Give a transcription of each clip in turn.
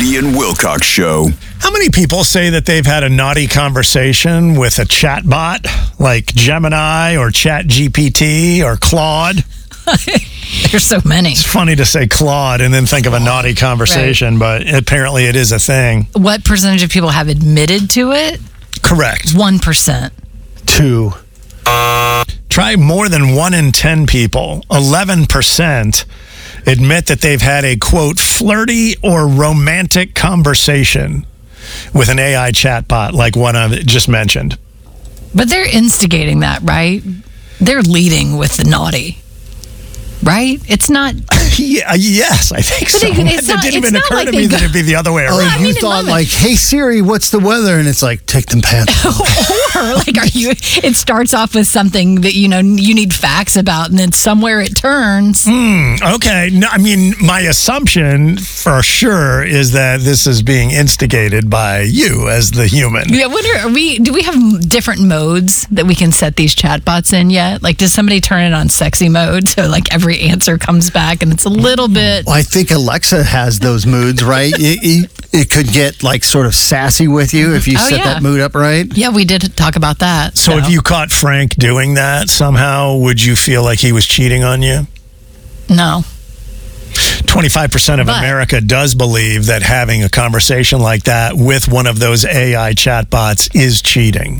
Woody and Wilcox Show. How many people say that they've had a naughty conversation with a chatbot like Gemini or ChatGPT or Claude? There's so many. It's funny to say Claude and then think of a naughty conversation, but apparently it is a thing. What percentage of people have admitted to it? Correct. 1%. 2. Try more than 1 in 10 people. 11% admit that they've had a, quote, flirty or romantic conversation with an AI chatbot like one I just mentioned. But they're instigating that, right? They're leading with the naughty. Right? It's not... Yes, I think so. It didn't even occur to me that it'd be the other way around. Oh, you thought like, hey Siri, what's the weather? And it's like, take them pants off. Or like, it starts off with something that, you need facts about, and then somewhere it turns. Okay. No, I mean, my assumption for sure is that this is being instigated by you as the human. Yeah, do we have different modes that we can set these chatbots in yet? Like, does somebody turn it on sexy mode so like every answer comes back and it's a little bit... Well, I think Alexa has those moods, right? It could get like sort of sassy with you if you set that mood up right. Yeah, we did talk about that. So if you caught Frank doing that somehow, would you feel like he was cheating on you? No. 25% of America does believe that having a conversation like that with one of those AI chatbots is cheating.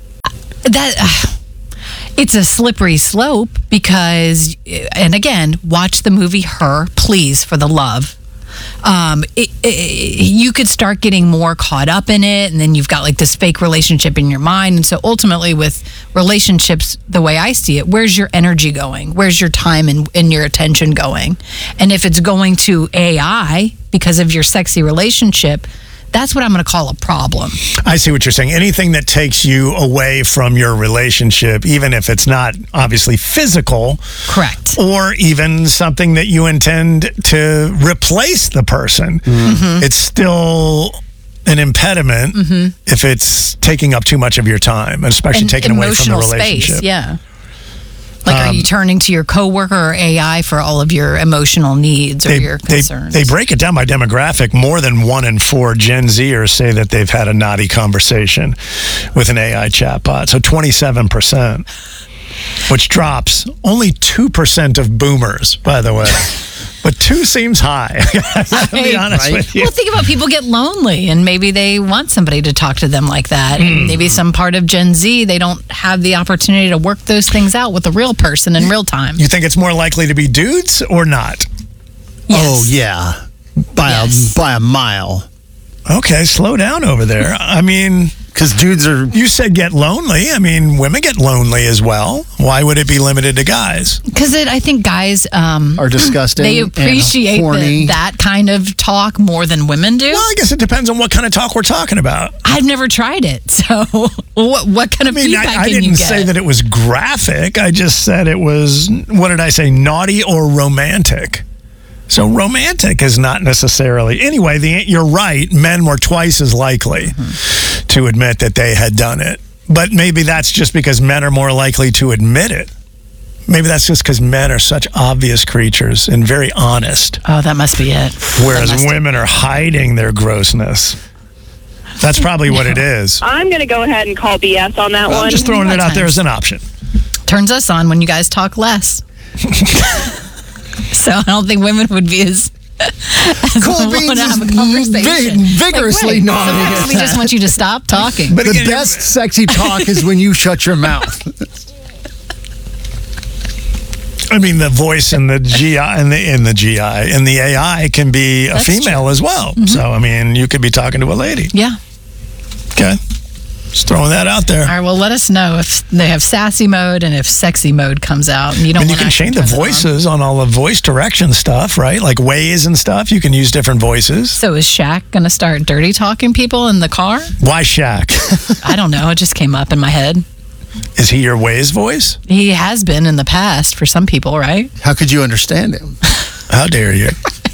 It's a slippery slope because, and again, watch the movie Her, please, for the love. You could start getting more caught up in it, and then you've got like this fake relationship in your mind. And so ultimately with relationships, the way I see it, where's your energy going? Where's your time and your attention going? And if it's going to AI because of your sexy relationship, that's what I'm going to call a problem. I see what you're saying. Anything that takes you away from your relationship, even if it's not obviously physical. Correct. Or even something that you intend to replace the person. Mm-hmm. It's still an impediment if it's taking up too much of your time, especially taking away from the relationship. Space, yeah. Like, are you turning to your coworker or AI for all of your emotional needs or your concerns? They break it down by demographic. More than 1 in 4 Gen Zers say that they've had a naughty conversation with an AI chatbot. So 27%, which drops only 2% of boomers, by the way. But 2 seems high. I'll be honest with you. Well, think about people get lonely and maybe they want somebody to talk to them like that. And maybe some part of Gen Z, they don't have the opportunity to work those things out with a real person in real time. You think it's more likely to be dudes or not? Yes. Oh, yeah. By a mile. Okay, slow down over there. I mean... Because dudes are... You said get lonely. I mean, women get lonely as well. Why would it be limited to guys? Because I think guys... are disgusting. They appreciate that kind of talk more than women do. Well, I guess it depends on what kind of talk we're talking about. I've never tried it. So what kind of feedback can you get? I didn't say that it was graphic. I just said it was, what did I say, naughty or romantic. So romantic is not necessarily... Anyway, you're right. Men were twice as likely to admit that they had done it. But maybe that's just because men are more likely to admit it. Maybe that's just because men are such obvious creatures and very honest. Oh, that must be it. Whereas women are hiding their grossness. That's probably what it is. I'm going to go ahead and call BS on that one. I'm just throwing it out there as an option. Turns us on when you guys talk less. So I don't think women would be as Cool Beans to have a conversation. Vigorously nodding. We just want you to stop talking. But the best sexy talk is when you shut your mouth. I mean, the voice and the GI and the AI can be a female as well. Mm-hmm. So I mean, you could be talking to a lady. Yeah. Okay. Just throwing that out there. All right, well, let us know if they have sassy mode and if sexy mode comes out. And you can change the voices on all the voice direction stuff, right? Like Waze and stuff. You can use different voices. So is Shaq going to start dirty talking people in the car? Why Shaq? I don't know. It just came up in my head. Is he your Waze voice? He has been in the past for some people, right? How could you understand him? How dare you?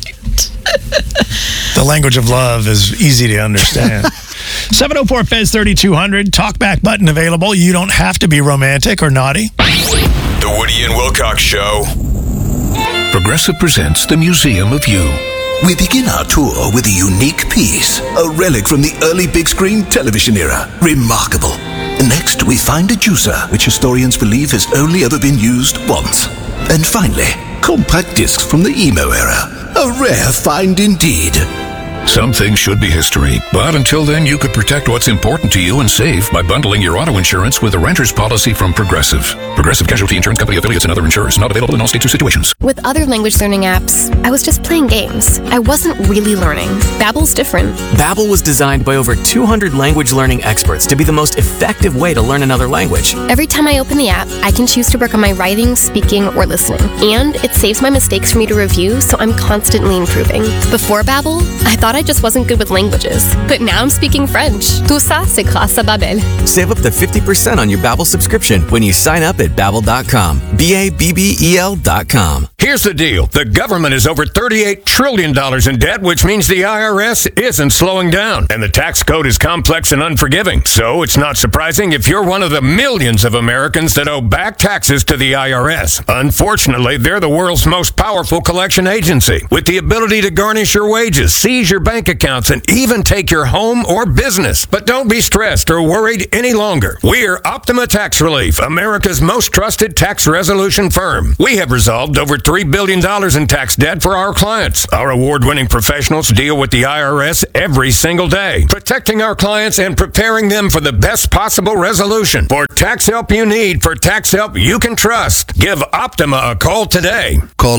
The language of love is easy to understand. 704-FEZ-3200. Talkback button available. You don't have to be romantic or naughty. The Woody and Wilcox Show. Progressive presents the Museum of You. We begin our tour with a unique piece, a relic from the early big screen television era. Remarkable. Next, we find a juicer, which historians believe has only ever been used once. And finally, compact discs from the emo era. A rare find indeed. Some things should be history, but until then, you could protect what's important to you and save by bundling your auto insurance with a renter's policy from Progressive. Progressive Casualty Insurance Company affiliates and other insurers. Not available in all states or situations. With other language learning apps, I was just playing games. I wasn't really learning. Babbel's different. Babbel was designed by over 200 language learning experts to be the most effective way to learn another language. Every time I open the app, I can choose to work on my writing, speaking, or listening. And it saves my mistakes for me to review, so I'm constantly improving. Before Babbel, I thought I just wasn't good with languages. But now I'm speaking French. Tout ça, c'est grâce à Babbel. Save up to 50% on your Babbel subscription when you sign up at Babbel.com. Babbel.com. Here's the deal. The government is over $38 trillion in debt, which means the IRS isn't slowing down. And the tax code is complex and unforgiving. So it's not surprising if you're one of the millions of Americans that owe back taxes to the IRS. Unfortunately, they're the world's most powerful collection agency, with the ability to garnish your wages, seize your bank accounts, and even take your home or business. But don't be stressed or worried any longer. We're Optima Tax Relief, America's most trusted tax resolution firm. We have resolved over $3 billion in tax debt for our clients. Our award-winning professionals deal with the IRS every single day, protecting our clients and preparing them for the best possible resolution. For tax help you need, for tax help you can trust, give Optima a call today. Call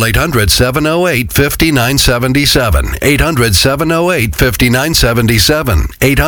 800-708-5977. 800-708-5977.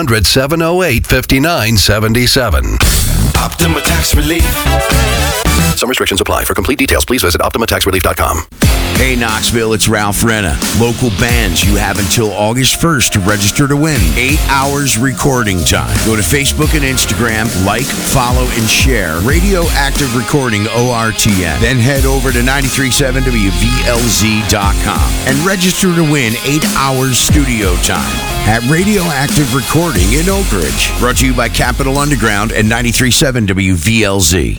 800-708-5977. Optima Tax Relief. Some restrictions apply. For complete details, please visit OptimaTaxRelief.com. Hey, Knoxville, it's Ralph Renna. Local bands, you have until August 1st to register to win. 8 hours recording time. Go to Facebook and Instagram, like, follow, and share Radioactive Recording ORTN. Then head over to 937WVLZ.com and register to win 8 hours studio time at Radioactive Recording in Oak Ridge. Brought to you by Capital Underground and 93.7 WVLZ.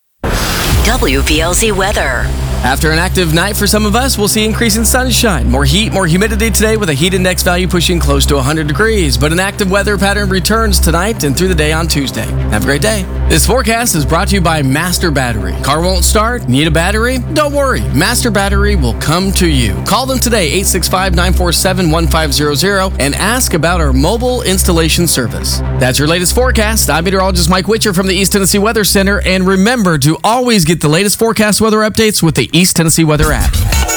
WVLZ weather. After an active night for some of us, we'll see increasing sunshine. More heat, more humidity today with a heat index value pushing close to 100 degrees. But an active weather pattern returns tonight and through the day on Tuesday. Have a great day. This forecast is brought to you by Master Battery. Car won't start? Need a battery? Don't worry. Master Battery will come to you. Call them today, 865-947-1500, and ask about our mobile installation service. That's your latest forecast. I'm meteorologist Mike Witcher from the East Tennessee Weather Center. And remember to always get the latest forecast weather updates with the East Tennessee Weather app.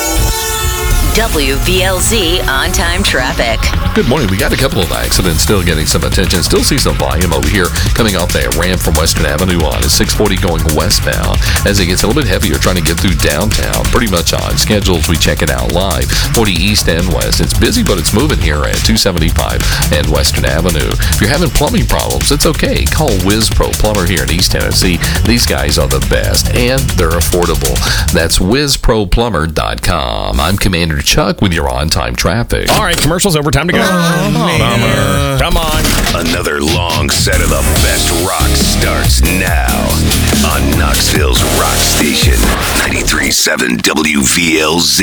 WVLZ on-time traffic. Good morning. We got a couple of accidents still getting some attention. Still see some volume over here coming off that ramp from Western Avenue on at 640 going westbound. As it gets a little bit heavier trying to get through downtown. Pretty much on schedules. We check it out live. 40 east and west. It's busy, but it's moving here at 275 and Western Avenue. If you're having plumbing problems, it's okay. Call Whiz Pro Plumber here in East Tennessee. These guys are the best, and they're affordable. That's WhizProPlumber.com. I'm Commander Chuck with your on-time traffic. All right, commercials over. Time to go. Bummer. Come on. Another long set of the best rock starts now on Knoxville's Rock Station, 93.7 WVLZ.